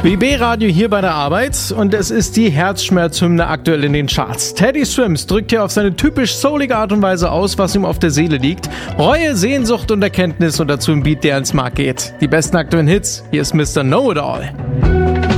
BB-Radio hier bei der Arbeit und es ist die Herzschmerzhymne aktuell in den Charts. Teddy Swims drückt hier auf seine typisch soulige Art und Weise aus, was ihm auf der Seele liegt. Reue, Sehnsucht und Erkenntnis und dazu ein Beat, der ins Mark geht. Die besten aktuellen Hits, hier ist Mr. Know-It-All.